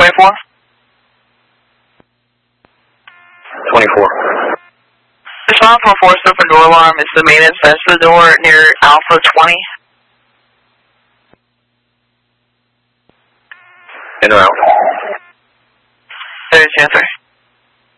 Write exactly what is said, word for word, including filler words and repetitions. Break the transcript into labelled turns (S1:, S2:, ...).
S1: twenty-four?
S2: twenty-four.
S1: Respond for force open door alarm. It's the maintenance vest of the door near Alpha twenty.
S2: In or out?
S1: There's the answer.